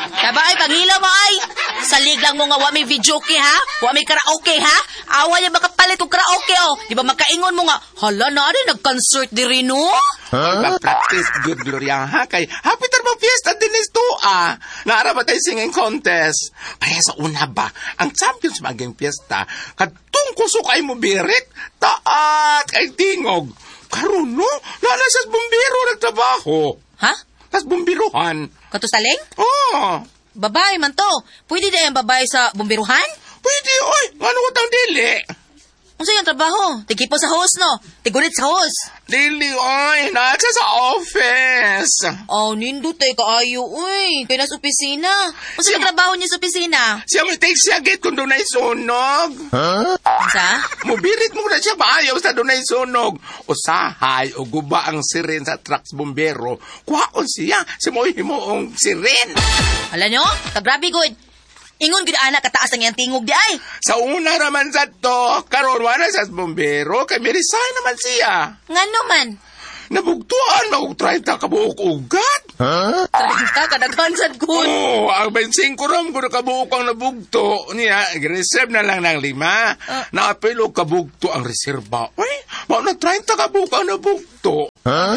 Kaba ay, panghilaw mo ay. Salig lang mo nga wa may videoke ha? Wa may karaoke ha? Awa niya makapalit og karaoke oh. Di ba makaingon mo nga, hala na rin, nag-concert di rin no? Mag-practice, good Gloria ha? Kay happy tarba fiesta din is to Naara ba tayo singing contest? Kaya sa una ba, ang champions maging fiesta, katong kuso kay mo birik, taat kay tingog. Karon no, nalasas bumbiro nagtrabaho. Ha? Tas bumbiruhan. Katusaling? Oh. Babae man to. Pwede na yung babae sa bumbiruhan? Pwede, oy. Ano ko tang dili? Unsa yung trabaho? Tigipo sa host, no? Tigulit sa host. Dili, oy. Nasa sa office. Oh, nindot ay kaayo, uy. Kaya nasa opisina. Unsa yung trabaho niya sa opisina? Siya may take siya gate kung doon ay sunog. Unsa? Mubirit mo na siya ba? Ayaw sa doon ay sunog. Usahay o guba ang siren sa trucks bombero. Kuhaon siya. Si Moy himoong siren. Alam nyo? Kagrabe good. Ingon gud anak kataas ang iyang tingog di ay. Sa una naman sa to, karon wala sa bombero, kay may resign naman siya. Ngano man? Nabugtuan, mag-30 ka buok ugat. Ka kadaghan sad good. Oo, ang 25 ram ko na kabuok ang nabugto. Niya, reserve na lang ng 5. Naapilo kabugto ang reserva. Uy, na 30 ka buok ang nabugto.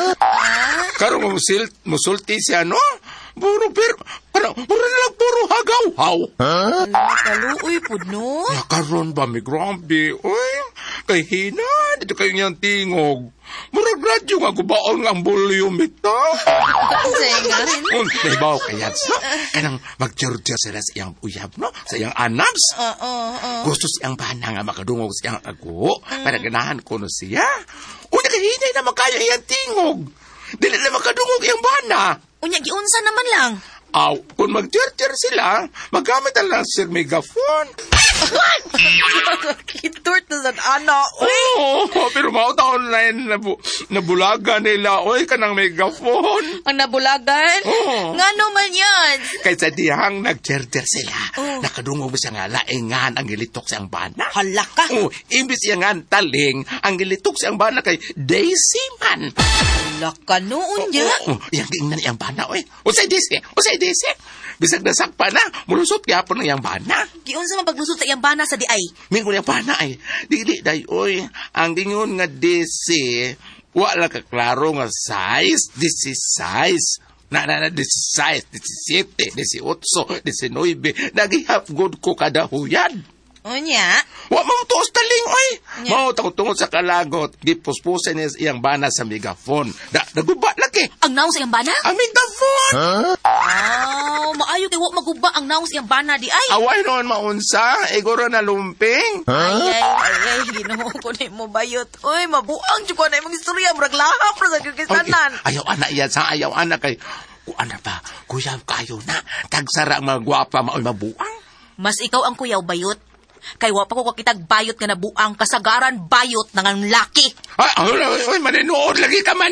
Karon musulti siya, no? Puro na lang puro hagaw-haw. Kaluoy po, no? Nakaroon ba, may grabe? Uy, kay hina, dito kayo niyang tingog. Murag radyo nga gubaon nga ang volume ito. Sa'yo nga rin. Nahibaw kaya sa kanang mag-jurja sila sa iyang uyab, no? Sa iyang anabs. Gusto siyang bana nga makadungog sa iyang ago. Para ganahan ko no siya. Una kahinay na makaya iyang tingog. Dili na makadungog iyang bana. Unya, giunsa naman lang. Aw, kung mag-tir-tir sila, magamit na lang sir megaphone. Kitort na sa anak. Oo, pero mautaon na yun nabulaga nila. Uy, kanang megaphone. Ang nabulagan? Oo. Nga naman yan. Kaysa dihang nag-tir-tir sila, nakadungog mo siya nga laingan ang gilitok siyang bana. Hala ka. Imbis siya nga taling, ang gilitok siyang bana kay Daisy man. Hala ka noon niya. Yang tingnan iyang bana, uy. Usay Daisy. Bisag nasakpa na, mulusot kaya po ng iyang bana. Giun sa mapaglusot sa iyang bana sa di ay. Mingon yung bana ay, dili day, oy, ang gingon nga DC, wala ka klaro nga size, DC size. Na, size, 17, 18, 19, nagihap good ko kada huyad. O niya? Wa mo tuos taling, oy. Mao tungod sa kalagot, gipuspusan niya iyang bana sa megaphone. Naguba lagi. Ang naong sa iyang bana? Ang megaphone! Maayo kay wa maguba ang naong sa iyang bana di ay. Away noon maunsa, iguro na lumping. Ay, ginoo ko ni mo bayot. Uy, mabuang jud ko na imong istorya, murag lahap ra sa kikisanan. Ayaw anak yan, sa ayaw anak kay ano ba, kuya kayo na, tagsara mga gwapa maoy mabuang. Mas ikaw ang kuyaw bayot. Kay wa pa ko kakitag bayot nga nabuang kasagaran bayot ng ang laki. Ay, maninood lagi ka man.